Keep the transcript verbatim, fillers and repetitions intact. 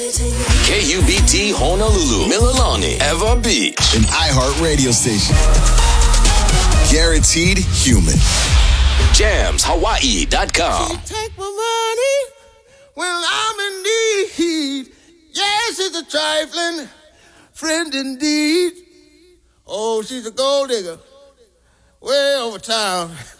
K U B T Honolulu, Mililani, Eva Beach. An iHeart radio station. Guaranteed human. Jams Hawaii dot com. Take my money when I'm in need. Yes, it's a trifling friend indeed. Oh, she's a gold digger way over town.